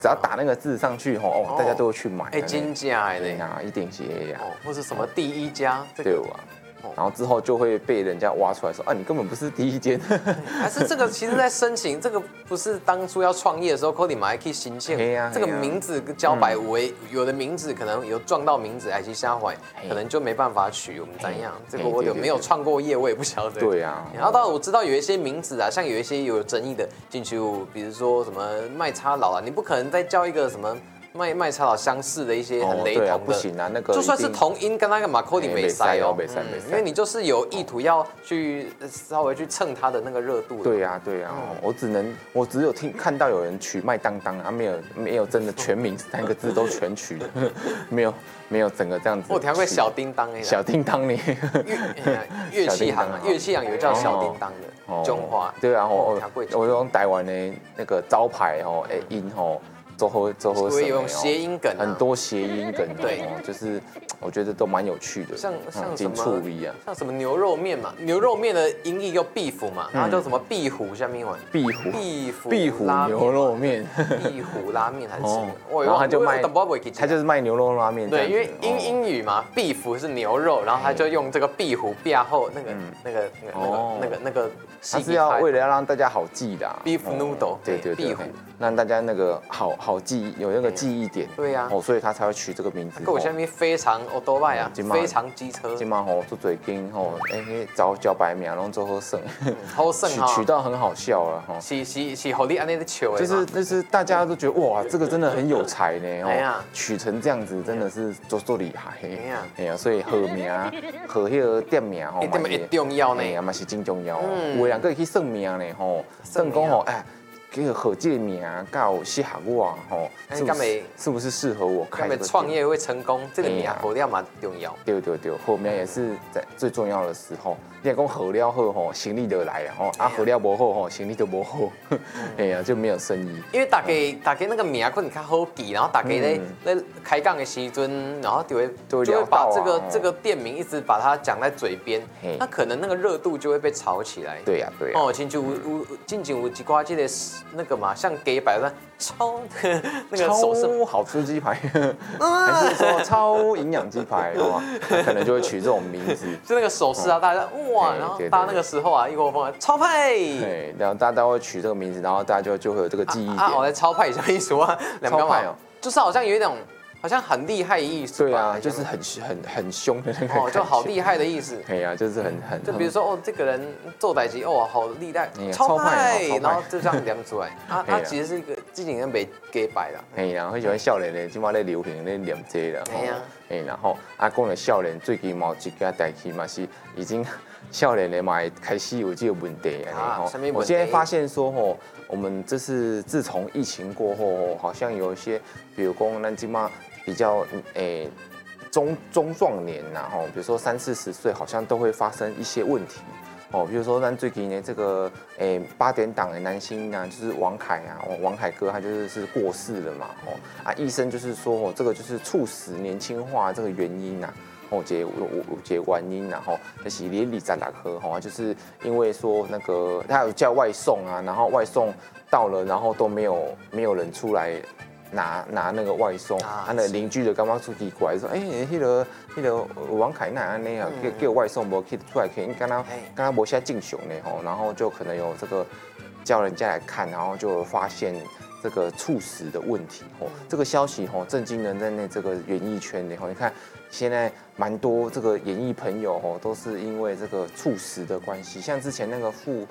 只要打那个字上去哦，大家都会去买。 真假的呀，一定是呀。 哦，或是什么第一家， 对啊。然后之后就会被人家挖出来说啊，你根本不是第一间。 还是这个其实在申请，这个不是当初要创业的时候，可能还可以形象。这个名字跟交白有的名字可能有撞到名字，还是瞎坏，可能就没办法取。我们怎样？这个我有没有创过业，我也不晓得。 对啊。 然后我知道有一些名字啊，像有一些有争议的进去，比如说什么麦差佬啊，你不可能再叫一个什么。麦茶佬相似的一些很雷同的， 不行啊，那个就算是同音，跟那个马科里没塞哦，因为你就是有意图要去稍微去蹭它的那个热度。 对呀，我只有看到有人取麦当当啊，没有真的全名3个字都全取的，没有整个这样子。 我听过小叮当哎， 小叮当呢？ 乐器行有叫小叮当的中华。 对啊，我用台湾的那个招牌音周后会有谐音梗， 很多谐音梗， 对， 就是我觉得都蛮有趣的， 像什么像什么牛肉面嘛，牛肉面的音译叫壁虎嘛，然后叫什么壁虎下面玩壁虎牛肉面， 壁虎拉面还是什么？ 然后他就卖，他就是卖牛肉拉面， 对，因为英语嘛，壁虎是牛肉，然后他就用这个壁虎背后那个， 他是要为了要让大家好记的 ，beef noodle， 对，壁虎。让大家那个好记，有那个记忆点。 对呀， 所以他才会取这个名字。 跟我下面非常欧多拜啊，非常机车。 今嘛做嘴经招白名，然后做好胜， 好胜哈， 取到很好笑了哈。 是好厉害的球就是大家都觉得哇，这个真的很有才呢哦，取成这样子真的是做厉害。哎呀，所以和名和那个店名吼， 嘛是重要呢， 嘛是真重要。有人可以去算命呢吼，算讲吼哎。这个好这个名够适合我吼，是不是适合我开？ 创业会成功，这个名好料蛮重要。 对，好名也是在最重要的时候。你讲好料好吼，行李就来了吼，好料不好吼，行李就不好，哎呀就没有生意。 因为大家那个名可能较好记，然后大家在开讲的时阵，然后就会把这个店名一直把它讲在嘴边，那可能那个热度就会被炒起来。 对呀。 哦，亲像有一挂这个那个嘛，像给摆的超那个手势好吃鸡排，还是说超营养鸡排，好吗？可能就会取这种名字， 就那个手势啊，大家哇，然后大家那个时候啊，一窝蜂超派， 对，然后大家会取这个名字，然后大家就会有这个记忆点。 我在超派什么意思啊？ 超派哦， 就是好像有一种。好像很厉害的意思， 对啊，就是很凶的那个， 就好厉害的意思。 对啊，就是很， 就比如说这个人做代志好厉害，超派，然后就这样念出来。他其实是一个之前没给摆啦。 然后很喜欢少年的，今嘛在流行在念这啦。然后讲的少年最近某一个代志嘛是已经少年的嘛开始有这个问题我现在发现说我们这是自从疫情过后好像有一些，比如说咱今嘛。比较中壮年呐比如说30-40岁，好像都会发生一些问题比如说咱最近的这个8点档的男星啊，就是王凯哥他就是过世了嘛医生就是说这个就是猝死年轻化这个原因呐这原因就是连20颗就是因为说那个他有叫外送啊，然后外送到了，然后都没有人出来。拿那个外送，他的邻居就刚刚出去过来说，那个王凯那安尼啊，叫外送无去出来，可能刚刚无下敬雄呢然后就可能有这个叫人家来看，然后就发现这个猝死的问题这个消息震惊人在这个演艺圈里你看现在蛮多这个演艺朋友都是因为这个猝死的关系，像之前那个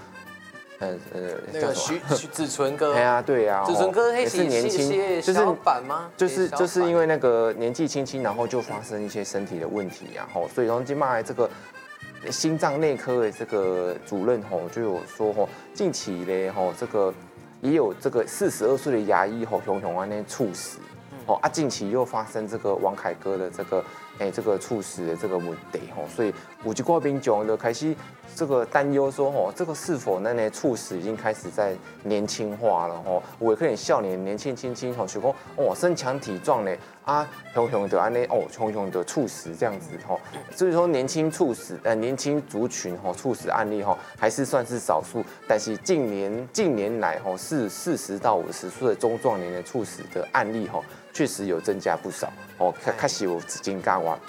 那个许子纯哥， 对啊， 子纯哥也是年轻， 就是小版吗？ 就是因为那个年纪轻轻，然后就发生一些身体的问题所以从今麦这个心脏内科的这个主任就有说近期嘞这个也有这个42岁的牙医熊安那猝死近期又发生这个王凯哥的这个这个猝死的这个问题吼，所以有一寡民众就开始这个担忧说吼，这个是否那呢猝死已经开始在年轻化了吼？有的可能少年轻吼，想讲哦身强体壮呢啊，熊的安尼哦，熊的猝死这样子吼，所以说年轻猝死年轻族群吼猝死案例吼还是算是少数，但是近年来吼40到50岁的中壮年的猝死的案例吼。确实有增加不少哦，开始有增加偌